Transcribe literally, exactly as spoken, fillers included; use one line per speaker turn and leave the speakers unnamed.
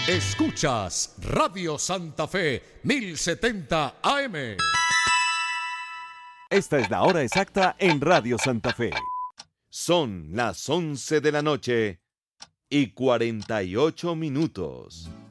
Escuchas Radio Santa Fe mil setenta A M.
Esta es la hora exacta en Radio Santa Fe. Son las once de la noche y cuarenta y ocho minutos.